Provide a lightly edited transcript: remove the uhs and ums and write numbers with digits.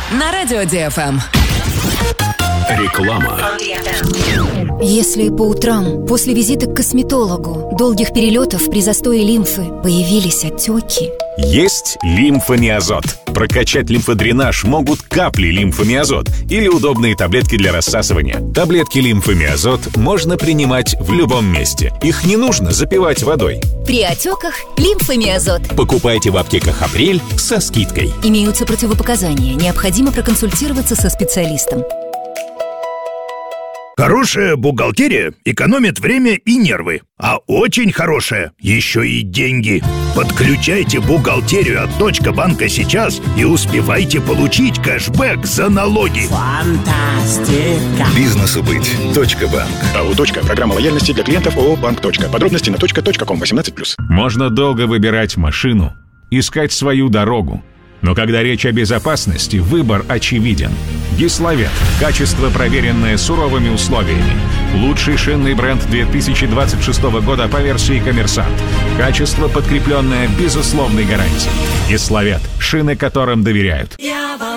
на Радио ДФМ. Реклама. Если по утрам после визита к косметологу, долгих перелетов при застое лимфы появились отеки, Есть лимфомиазот. Прокачать лимфодренаж могут капли лимфомиазот или удобные таблетки для рассасывания. Таблетки лимфомиазот можно принимать в любом месте. Их не нужно запивать водой. при отеках лимфомиазот. Покупайте в аптеках «Апрель» со скидкой. Имеются противопоказания. Необходимо проконсультироваться со специалистом. Хорошая бухгалтерия экономит время и нервы, а очень хорошая еще и деньги. Подключайте бухгалтерию от Точка.банка сейчас и успевайте получить кэшбэк за налоги. Бизнесу быть. Точка.банк. АО «Точка». Программа лояльности для клиентов ООО «Банк. Точка». Подробности на точка.ком 18+. Можно долго выбирать машину, искать свою дорогу. Но когда речь о безопасности, выбор очевиден. Гиславет. Качество, проверенное суровыми условиями. Лучший шинный бренд 2026 года по версии «Коммерсант». Качество, подкрепленное безусловной гарантией. Гиславет. Шины, которым доверяют.